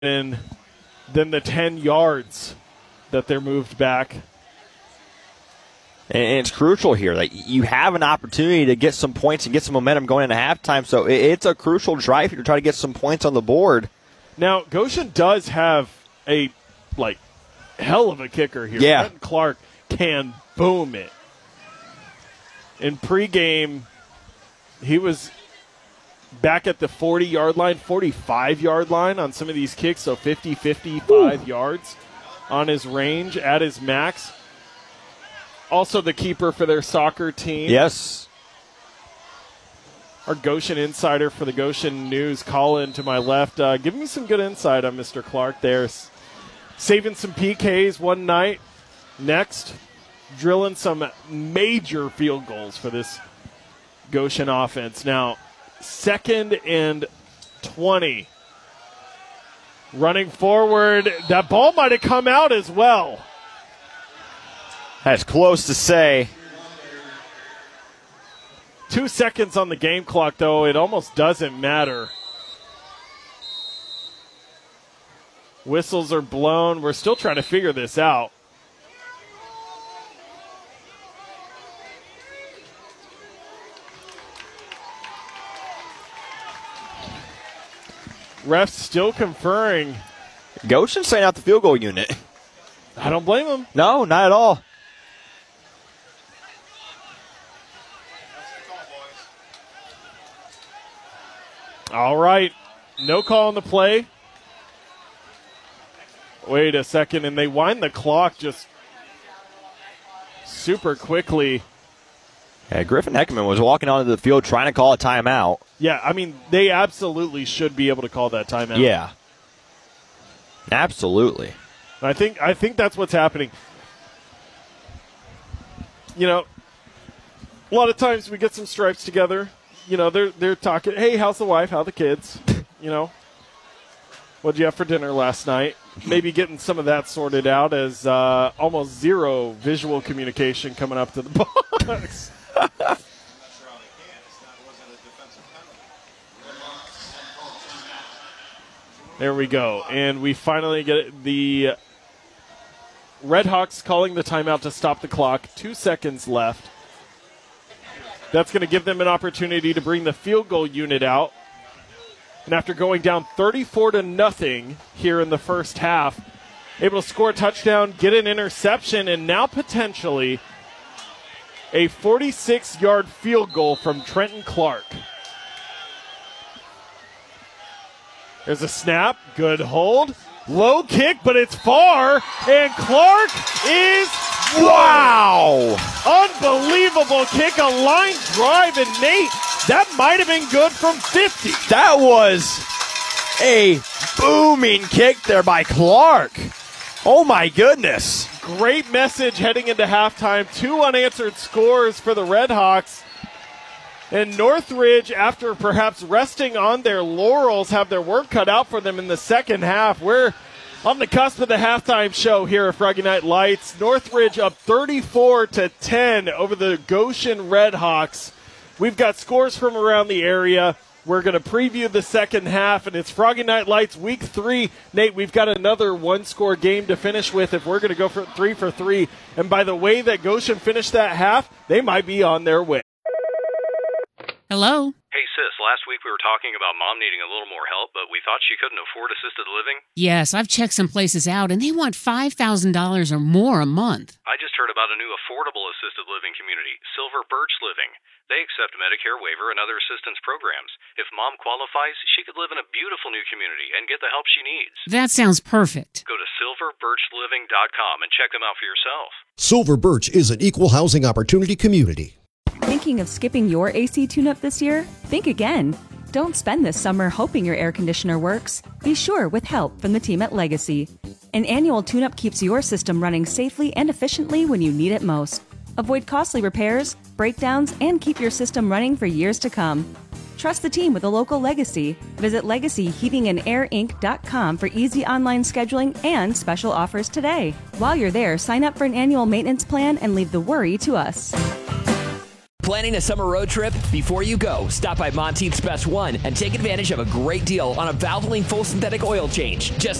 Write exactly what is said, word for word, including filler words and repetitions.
than the ten yards that they're moved back. And it's crucial here. Like, you have an opportunity to get some points and get some momentum going into halftime, so it's a crucial drive here to try to get some points on the board. Now, Goshen does have a, like, hell of a kicker here. Yeah. Trenton Clark can boom it. In pregame, he was back at the forty-yard line, forty-five-yard line on some of these kicks, so fifty, fifty-five Ooh. yards on his range at his max. Also the keeper for their soccer team. Yes. Our Goshen insider for the Goshen News, Colin, to my left. Uh, give me some good insight on Mister Clark there. Saving some P Ks one night. Next, drilling some major field goals for this Goshen offense. Now, second and twenty. Running forward. That ball might have come out as well. That's close to say. Two seconds on the game clock, though. It almost doesn't matter. Whistles are blown. We're still trying to figure this out. Refs still conferring. Goshen saying out the field goal unit. I don't blame him. No, not at all. All right. No call on the play. Wait a second, and they wind the clock just super quickly. Yeah, Griffin Heckman was walking onto the field trying to call a timeout. Yeah, I mean, they absolutely should be able to call that timeout. Yeah. Absolutely. I think I think that's what's happening. You know, a lot of times we get some stripes together. You know, they're they're talking, hey, how's the wife? How the kids? You know, what'd you have for dinner last night? Maybe getting some of that sorted out as uh, almost zero visual communication coming up to the box. There we go. And we finally get the Redhawks calling the timeout to stop the clock. Two seconds left. That's going to give them an opportunity to bring the field goal unit out. And after going down thirty-four to nothing here in the first half, able to score a touchdown, get an interception, and now potentially a forty-six-yard field goal from Trenton Clark. There's a snap, good hold, low kick, but it's far, and Clark is, wow! Unbelievable kick, a line drive, and Nate, that might have been good from fifty. That was a booming kick there by Clark. Oh my goodness. Great message heading into halftime. Two unanswered scores for the Redhawks. And Northridge, after perhaps resting on their laurels, have their work cut out for them in the second half. We're on the cusp of the halftime show here at Friday Night Lights. Northridge up thirty-four to ten over the Goshen Redhawks. We've got scores from around the area. We're going to preview the second half, and it's Froggy Night Lights week three. Nate, we've got another one-score game to finish with if we're going to go for three for three. And by the way that Goshen finished that half, they might be on their way. Hello? Hey, sis, last week we were talking about Mom needing a little more help, but we thought she couldn't afford assisted living. Yes, I've checked some places out, and they want five thousand dollars or more a month. I just heard about a new affordable assisted living community, Silver Birch Living. They accept Medicare waiver and other assistance programs. If Mom qualifies, she could live in a beautiful new community and get the help she needs. That sounds perfect. Go to silver birch living dot com and check them out for yourself. Silver Birch is an equal housing opportunity community. Thinking of skipping your A C tune-up this year? Think again. Don't spend this summer hoping your air conditioner works. Be sure with help from the team at Legacy. An annual tune-up keeps your system running safely and efficiently when you need it most. Avoid costly repairs, breakdowns, and keep your system running for years to come. Trust the team with a local Legacy. Visit legacy heating and air inc dot com for easy online scheduling and special offers today. While you're there, sign up for an annual maintenance plan and leave the worry to us. Planning a summer road trip? Before you go, stop by Monteith's Best One and take advantage of a great deal on a Valvoline full synthetic oil change. Just